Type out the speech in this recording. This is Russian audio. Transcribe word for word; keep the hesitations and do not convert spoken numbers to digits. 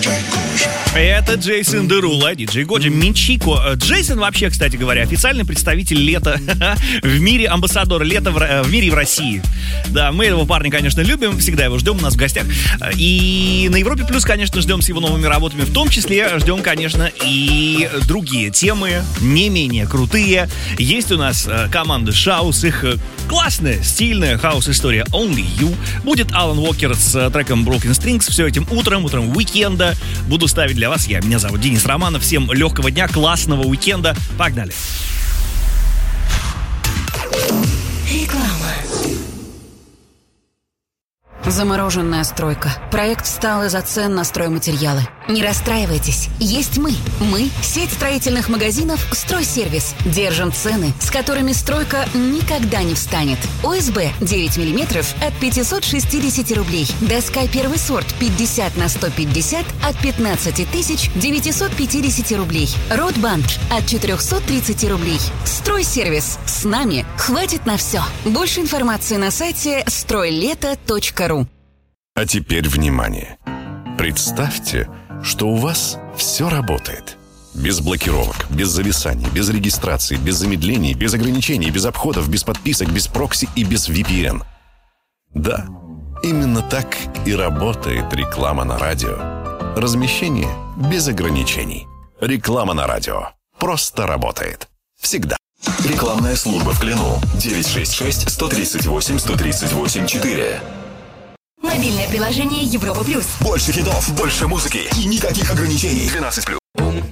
Это Джейсон Дерула, диджей Годжи, Минчико. Джейсон вообще, кстати говоря, официальный представитель лета в мире, амбассадор лета в, в мире и в России. Да, мы этого парня, конечно, любим, всегда его ждем у нас в гостях. И на Европе Плюс, конечно, ждем с его новыми работами. В том числе ждем, конечно, и другие темы, не менее крутые. Есть у нас команда Шаус, их классная, стильная хаус-история Only You. Будет Алан Уокер с треком Broken Strings. Все этим утром, утром уикенда буду ставить для вас. Я, меня зовут Денис Романов. Всем легкого дня, классного уикенда. Погнали. Реклама. Замороженная стройка. Проект встал из-за цен на стройматериалы. Не расстраивайтесь, есть мы. Мы – сеть строительных магазинов «Стройсервис». Держим цены, с которыми стройка никогда не встанет. ОСБ девять миллиметров от пятьсот шестьдесят рублей. Доска первый сорт пятьдесят на сто пятьдесят от пятнадцать тысяч девятьсот пятьдесят рублей. Ротбанд от четыреста тридцать рублей. «Стройсервис». С нами хватит на все. Больше информации на сайте стройлето точка ру. А теперь внимание. Представьте, что у вас все работает. Без блокировок, без зависаний, без регистрации, без замедлений, без ограничений, без обходов, без подписок, без прокси и без ви пи эн. Да, именно так и работает реклама на радио. Размещение без ограничений. Реклама на радио просто работает. Всегда. Рекламная служба в Клину. девять шесть шесть сто тридцать восемь сто тридцать восемь четыре. Мобильное приложение Европа Плюс. Больше хитов, больше музыки и никаких ограничений. двенадцать плюс.